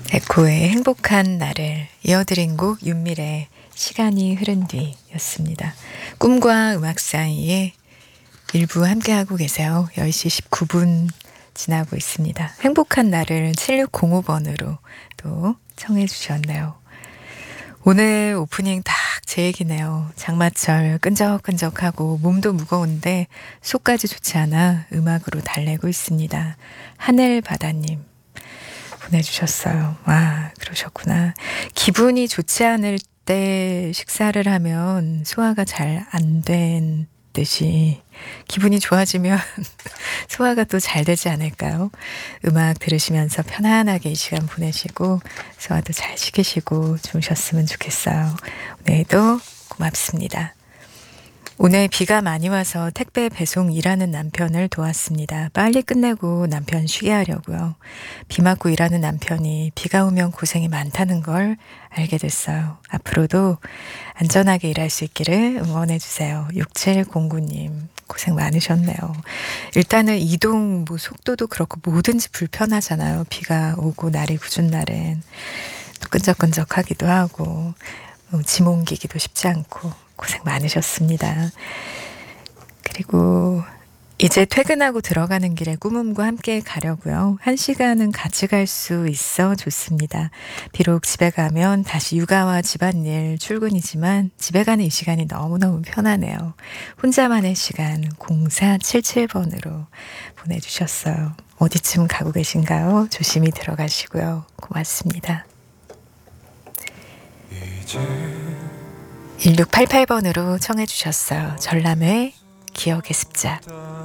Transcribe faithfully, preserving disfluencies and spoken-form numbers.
에코의 행복한 날을 이어드린 곡 윤미래의 시간이 흐른 뒤였습니다. 꿈과 음악 사이에 일부 함께하고 계세요. 열 시 십구 분 지나고 있습니다. 행복한 날을 칠육공오 번으로 또 청해 주셨네요. 오늘 오프닝 딱 제 얘기네요. 장마철 끈적끈적하고 몸도 무거운데 속까지 좋지 않아 음악으로 달래고 있습니다. 하늘바다님 보내주셨어요. 와, 그러셨구나. 기분이 좋지 않을 때 식사를 하면 소화가 잘 안 된 듯이 기분이 좋아지면 소화가 또 잘 되지 않을까요? 음악 들으시면서 편안하게 이 시간 보내시고 소화도 잘 시키시고 주무셨으면 좋겠어요. 오늘도 고맙습니다. 오늘 비가 많이 와서 택배 배송 일하는 남편을 도왔습니다. 빨리 끝내고 남편 쉬게 하려고요. 비 맞고 일하는 남편이 비가 오면 고생이 많다는 걸 알게 됐어요. 앞으로도 안전하게 일할 수 있기를 응원해 주세요. 육칠공구 님 고생 많으셨네요. 일단은 이동 뭐 속도도 그렇고 뭐든지 불편하잖아요. 비가 오고 날이 굳은 날엔 또 끈적끈적하기도 하고 짐 옮기기도 쉽지 않고 고생 많으셨습니다. 그리고 이제 퇴근하고 들어가는 길에 꾸문과 함께 가려고요. 한 시간은 같이 갈 수 있어 좋습니다. 비록 집에 가면 다시 육아와 집안일 출근이지만 집에 가는 이 시간이 너무너무 편하네요. 혼자만의 시간 공사칠칠 번으로 보내주셨어요. 어디쯤 가고 계신가요? 조심히 들어가시고요. 고맙습니다. 일육팔팔 번으로 청해 주셨어요. 전람회 기억의 습작.